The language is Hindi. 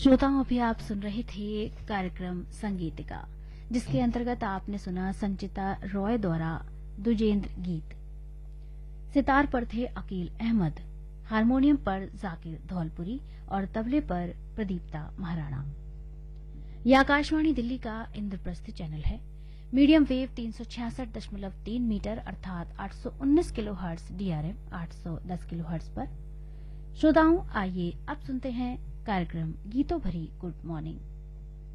श्रोताओं, अभी आप सुन रहे थे कार्यक्रम संगीतिका, जिसके अंतर्गत आपने सुना संचिता रॉय द्वारा दुजेंद्र गीत। सितार पर थे अकील अहमद, हारमोनियम पर जाकिर धौलपुरी और तबले पर प्रदीप्ता महाराणा। यह आकाशवाणी दिल्ली का इंद्रप्रस्थ चैनल है। मीडियम वेव 366.3 मीटर अर्थात 819 किलोहर्ट्ज डीआरएम 810 किलोहर्ट्ज पर। श्रोताओं, आइए अब सुनते हैं कार्यक्रम गीतों भरी गुड मॉर्निंग।